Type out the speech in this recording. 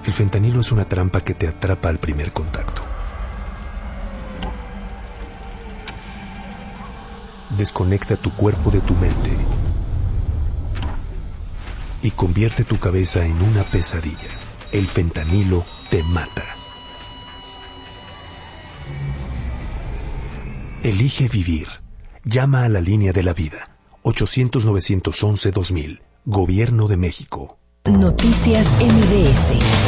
El fentanilo es una trampa que te atrapa al primer contacto. Desconecta tu cuerpo de tu mente y convierte tu cabeza en una pesadilla. El fentanilo te mata. Elige vivir. Llama a la línea de la vida. 800-911-2000. Gobierno de México. Noticias MBS.